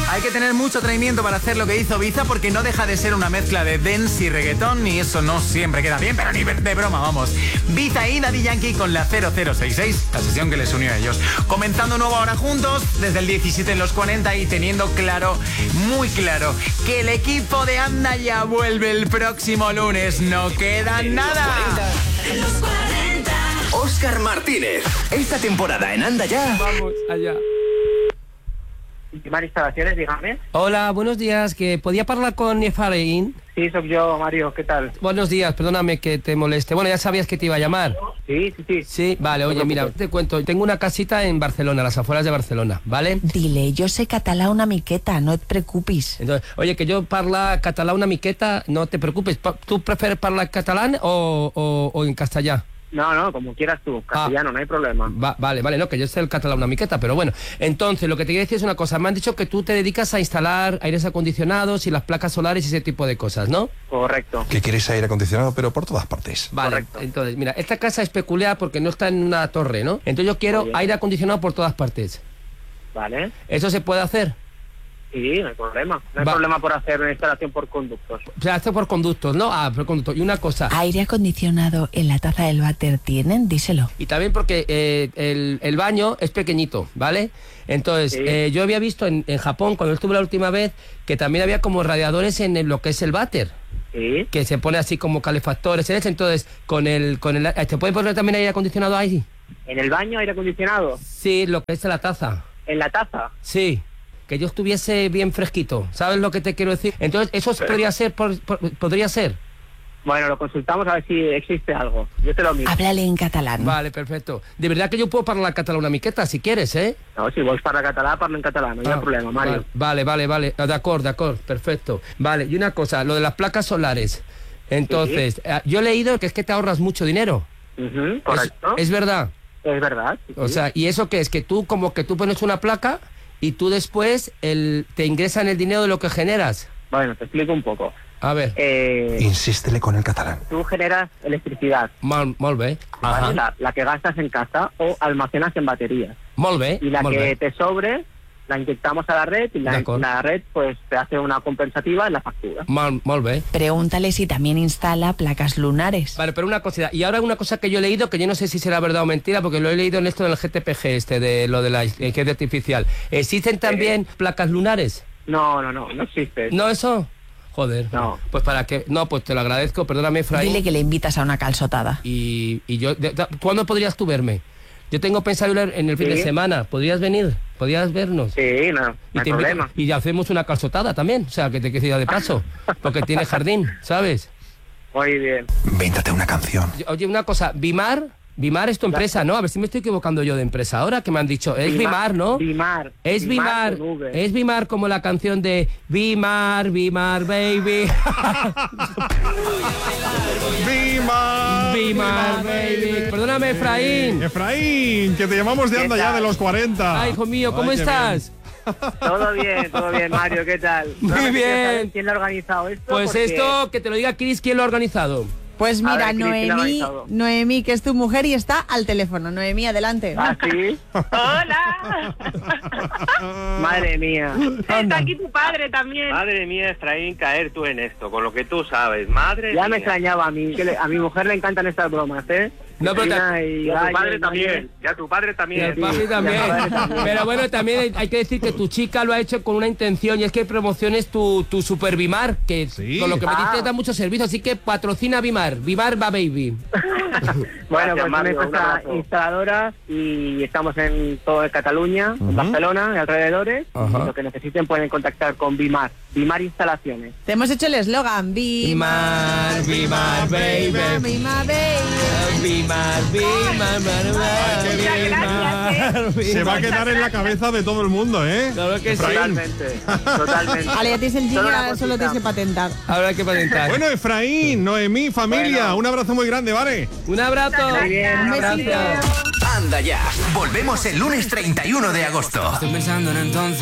Hay que tener mucho atrevimiento para hacer lo que hizo Ibiza, porque no deja de ser una mezcla de dance y reggaetón, y eso no siempre queda bien, pero ni de broma, vamos. Ibiza y Daddy Yankee con la 0066, la sesión que les unió a ellos. Comenzando nueva hora juntos, desde el 17 en los 40, y teniendo claro, muy claro, que el equipo de Anda Ya vuelve el próximo lunes. No queda nada. En los 40. Óscar Martínez. Esta temporada en Anda Ya. Vamos allá. Mar Instalaciones, dígame. Hola, buenos días, que podía hablar con Efraín. Sí, soy yo, Mario, ¿qué tal? Buenos días, perdóname que te moleste. Bueno, ya sabías que te iba a llamar. Sí. Sí, vale, oye, mira, te cuento, tengo una casita en Barcelona, a las afueras de Barcelona, ¿vale? Dile, yo sé català una miqueta, no et preocupis. Entonces, oye, que yo parla català una miqueta, no te preocupes. ¿Tú prefieres hablar catalán o en castellano? No, como quieras tú, castellano, no hay problema. Vale, no, que yo sé el catalán una miqueta, pero bueno. Entonces, lo que te quiero decir es una cosa. Me han dicho que tú te dedicas a instalar aires acondicionados y las placas solares y ese tipo de cosas, ¿no? Correcto. Que quieres aire acondicionado, pero por todas partes. Vale, Correcto. entonces, mira, esta casa es peculiar porque no está en una torre, ¿no? Entonces yo quiero aire acondicionado por todas partes. Vale. ¿Eso se puede hacer? Sí, no hay problema. No hay problema por hacer una instalación por conductos. O sea, esto por conductos, ¿no? Por conductos. Y una cosa. ¿Aire acondicionado en la taza del váter tienen? Díselo. Y también porque el baño es pequeñito, ¿vale? Entonces, Sí. yo había visto en Japón, cuando estuve la última vez, que también había como radiadores en lo que es el váter. Sí. Que se pone así como calefactores en ese. Entonces, ¿te puede poner también aire acondicionado ahí? ¿En el baño aire acondicionado? Sí, lo que es la taza. ¿En la taza? Sí. Que yo estuviese bien fresquito. ¿Sabes lo que te quiero decir? Entonces, ¿eso podría ser? ¿Podría ser? Bueno, lo consultamos a ver si existe algo. Yo te lo miro. Háblale en catalán. Vale, perfecto. De verdad que yo puedo hablar catalán una miqueta, si quieres, ¿eh? No, si vols parlar català, parla en català, no hi ha problema, Mario. Vale. De acuerdo, perfecto. Vale, y una cosa, lo de las placas solares. Entonces, yo he leído que es que te ahorras mucho dinero. Correcto. ¿Es verdad? Es verdad. Sí. O sea, ¿y eso qué es? Que tú pones una placa y tú después te ingresan el dinero de lo que generas. Bueno, te explico un poco. A ver. Insístele con el catalán. Tú generas electricidad. Molt bé. ¿Vale? La que gastas en casa o almacenas en baterías. Molt bé. Y la que te sobre la inyectamos a la red y la red pues te hace una compensativa en la factura. Molt bé. Pregúntale si también instala placas lunares. Vale, pero una cosa, y ahora una cosa que yo he leído, que yo no sé si será verdad o mentira, porque lo he leído en esto del GTPG, de lo de la inteligencia artificial. ¿Existen también placas lunares? No existe. ¿No eso? Joder. No. Pues para que... No, pues te lo agradezco, perdóname, Efraín. Dile que le invitas a una calzotada. Y yo... ¿Cuándo podrías tú verme? Yo tengo pensado ir en el fin de semana. ¿Podrías venir? ¿Podrías vernos? Sí, no hay problema. Y hacemos una calzotada también, o sea, que te quede de paso, porque tiene jardín, ¿sabes? Muy bien. Véntate una canción. Oye, una cosa, Vimar es tu empresa, ¿no? A ver si me estoy equivocando yo de empresa ahora, que me han dicho. Es Vimar, ¿no? Vimar. Es Vimar. Es Vimar como la canción de Vimar, baby. Vimar, baby. Perdóname, Efraín. Efraín, que te llamamos de Anda Ya de los 40. Ay, hijo mío, ¿cómo estás? Todo bien, Mario, ¿qué tal? Muy bien. ¿Quién lo ha organizado esto? Pues esto, que te lo diga Chris, ¿quién lo ha organizado? Pues mira, Noemí, Noemí, que es tu mujer y está al teléfono. Noemí, adelante. ¿Ah, sí? ¡Hola! Madre mía. Está aquí tu padre también. Madre mía, Efraín, caer tú en esto, con lo que tú sabes. Madre ya mía. Me extrañaba a mí, a mi mujer le encantan estas bromas, ¿eh? No, pero y a tu padre también. Y a tu padre también. Y al padre también. Pero bueno, también hay que decir que tu chica lo ha hecho con una intención, y es que promociones tu Super Vimar, que con lo que me dices da mucho servicio, así que patrocina Vimar. Vimar va baby. Bueno, Gracias, pues Mario, con esta instaladora y estamos en toda Cataluña, en Barcelona y alrededores. Y lo que necesiten pueden contactar con Vimar Instalaciones. Te hemos hecho el eslogan. Vimar baby. Vimar baby. Se va a quedar en la cabeza de todo el mundo, ¿eh? Claro que Totalmente. Vale, ya tienes el jingle, ahora solo tienes que patentar. Ahora hay que patentar. Bueno, Efraín, Noemí, familia, un abrazo muy grande, ¿vale? Un abrazo. Muy bien, Un besito. Gracias. Anda Ya. Volvemos el lunes 31 de agosto. Estoy pensando en entonces.